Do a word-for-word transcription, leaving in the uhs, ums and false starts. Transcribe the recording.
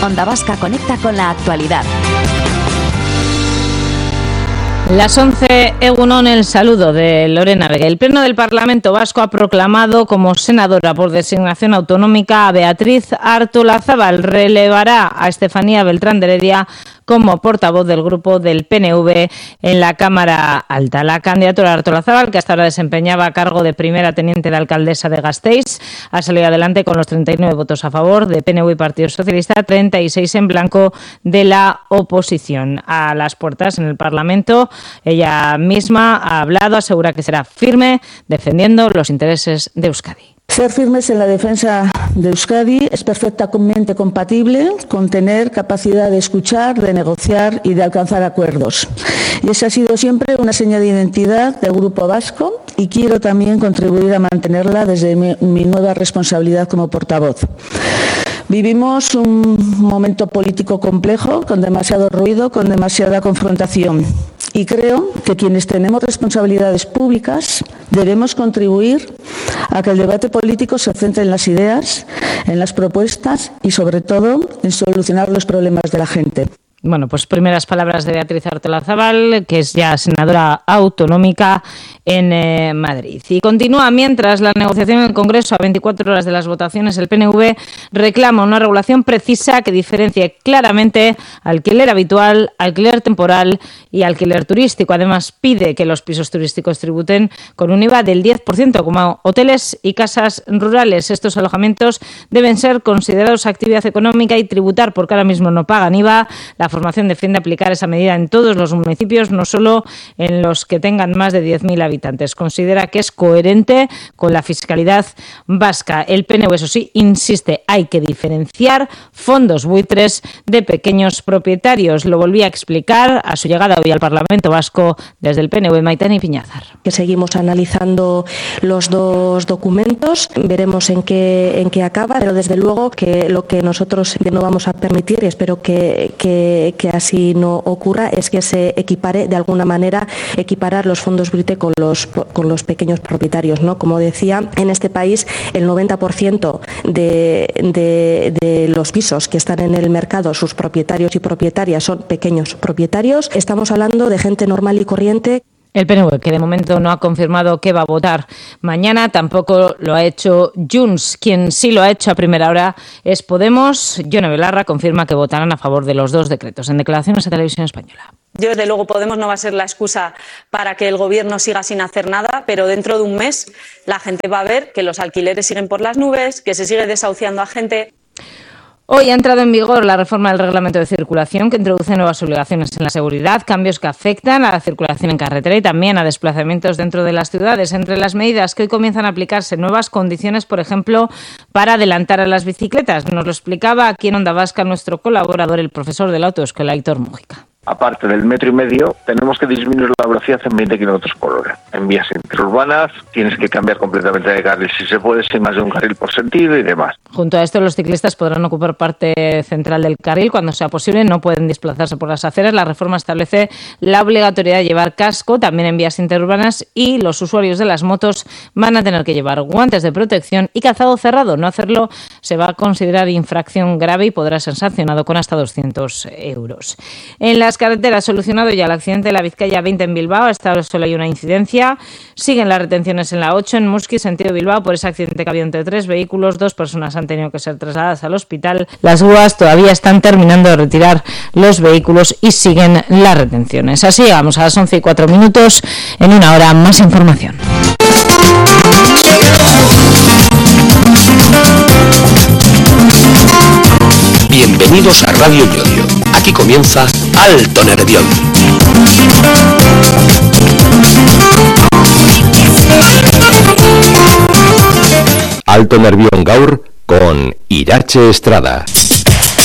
Onda Vasca conecta con la actualidad. Las once, Egunon, el saludo de Lorena Vega. El Pleno del Parlamento Vasco ha proclamado como senadora por designación autonómica a Beatriz Artolazabal. Relevará a Estefanía Beltrán de Heredia como portavoz del grupo del P N V en la Cámara Alta. La candidatura Artolazabal, que hasta ahora desempeñaba a cargo de primera teniente de alcaldesa de Gasteiz, ha salido adelante con los treinta y nueve votos a favor de P N V y Partido Socialista, treinta y seis en blanco de la oposición. A las puertas en el Parlamento, ella misma ha hablado, asegura que será firme defendiendo los intereses de Euskadi. Ser firmes en la defensa de Euskadi es perfectamente compatible con tener capacidad de escuchar, de negociar y de alcanzar acuerdos. Y esa ha sido siempre una señal de identidad del Grupo Vasco y quiero también contribuir a mantenerla desde mi, mi nueva responsabilidad como portavoz. Vivimos un momento político complejo, con demasiado ruido, con demasiada confrontación. Y creo que quienes tenemos responsabilidades públicas debemos contribuir a que el debate político se centre en las ideas, en las propuestas y, sobre todo, en solucionar los problemas de la gente. Bueno, pues primeras palabras de Beatriz Artolazabal, que es ya senadora autonómica en eh, Madrid. Y continúa mientras la negociación en el Congreso, a veinticuatro horas de las votaciones, el P N V reclama una regulación precisa que diferencie claramente alquiler habitual, alquiler temporal y alquiler turístico. Además, pide que los pisos turísticos tributen con un I V A del diez por ciento, como hoteles y casas rurales. Estos alojamientos deben ser considerados actividad económica y tributar, porque ahora mismo no pagan I V A. La formación defiende aplicar esa medida en todos los municipios, no solo en los que tengan más de diez mil habitantes. Considera que es coherente con la fiscalidad vasca. El P N V, eso sí, insiste, hay que diferenciar fondos buitres de pequeños propietarios. Lo volví a explicar a su llegada hoy al Parlamento Vasco desde el P N V, Maitane Ipiñazar. Que seguimos analizando los dos documentos, veremos en qué, en qué acaba, pero desde luego que lo que nosotros no vamos a permitir, y espero que, que que así no ocurra, es que se equipare de alguna manera, equiparar los fondos buitre con los, con los pequeños propietarios, ¿no? Como decía, en este país el noventa por ciento de, de, de los pisos que están en el mercado, sus propietarios y propietarias son pequeños propietarios. Estamos hablando de gente normal y corriente. El P N V, que de momento no ha confirmado que va a votar mañana, tampoco lo ha hecho Junts. Quien sí lo ha hecho a primera hora es Podemos. Yone Belarra confirma que votarán a favor de los dos decretos. En declaraciones a Televisión Española. Yo, desde luego, Podemos no va a ser la excusa para que el Gobierno siga sin hacer nada, pero dentro de un mes la gente va a ver que los alquileres siguen por las nubes, que se sigue desahuciando a gente. Hoy ha entrado en vigor la reforma del reglamento de circulación, que introduce nuevas obligaciones en la seguridad, cambios que afectan a la circulación en carretera y también a desplazamientos dentro de las ciudades. Entre las medidas que hoy comienzan a aplicarse, nuevas condiciones, por ejemplo, para adelantar a las bicicletas. Nos lo explicaba aquí en Onda Vasca nuestro colaborador, el profesor de la autoescuela, Aitor Mújica. Aparte del metro y medio, tenemos que disminuir la velocidad en veinte kilómetros por hora. En vías interurbanas tienes que cambiar completamente de carril, si se puede, sin más de un carril por sentido y demás. Junto a esto, los ciclistas podrán ocupar parte central del carril cuando sea posible, no pueden desplazarse por las aceras. La reforma establece la obligatoriedad de llevar casco también en vías interurbanas y los usuarios de las motos van a tener que llevar guantes de protección y calzado cerrado. No hacerlo se va a considerar infracción grave y podrá ser sancionado con hasta doscientos euros. En las carreteras, solucionado ya el accidente de la Vizcaya veinte en Bilbao. Hasta ahora solo hay una incidencia. Siguen las retenciones en la ocho en Muski, sentido Bilbao, por ese accidente que había entre tres vehículos. Dos personas han tenido que ser trasladadas al hospital. Las grúas todavía están terminando de retirar los vehículos y siguen las retenciones. Así llegamos a las once y cuatro minutos. En una hora, más información. Bienvenidos a Radio Llodio. Aquí comienza Alto Nervión. Alto Nervión gaur con Irache Estrada.